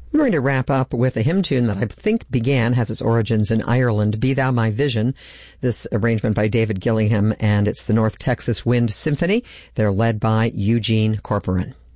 We're going to wrap up with a hymn tune that I think has its origins in Ireland, Be Thou My Vision. This arrangement by David Gillingham, and it's the North Texas Wind Symphony. They're led by Eugene Corporon.